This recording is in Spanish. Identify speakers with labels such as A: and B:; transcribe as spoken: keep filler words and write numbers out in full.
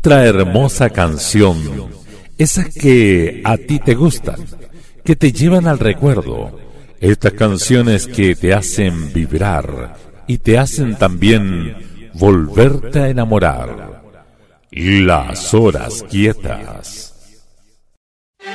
A: Otra hermosa canción, esas que a ti te gustan, que te llevan al recuerdo. Estas canciones que te hacen vibrar y te hacen también volverte a enamorar. Las horas quietas.